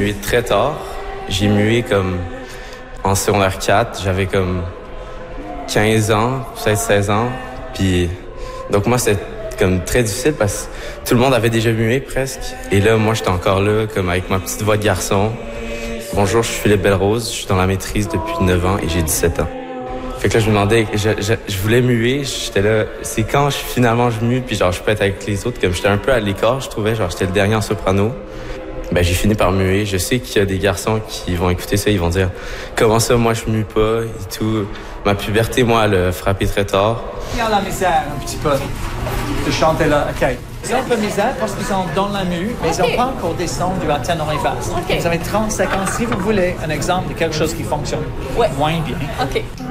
mué très tard. J'ai mué comme en secondaire 4. J'avais comme 15 ans, peut-être 16 ans. Puis, donc moi, c'était comme très difficile parce que tout le monde avait déjà mué presque. Et là, moi, j'étais encore là, comme avec ma petite voix de garçon. Bonjour, je suis Philippe Belrose. Je suis dans la maîtrise depuis 9 ans et j'ai 17 ans. Fait que là, je me demandais, je voulais muer. J'étais là, c'est quand finalement je mue, puis genre, je peux être avec les autres. Comme j'étais un peu à l'écart, je trouvais, genre, j'étais le dernier en soprano. Ben, j'ai fini par muer. Je sais qu'il y a des garçons qui vont écouter ça, ils vont dire comment ça, moi, je mue pas et tout. Ma puberté, moi, elle a frappé très tard. Il y a la misère un petit peu de chanter là. OK. Ils ont un peu de misère parce qu'ils sont dans la mue, mais ils n'ont pas encore descendu à ténor et basse. Vous avez 30 secondes si vous voulez un exemple de quelque chose qui fonctionne moins bien. OK.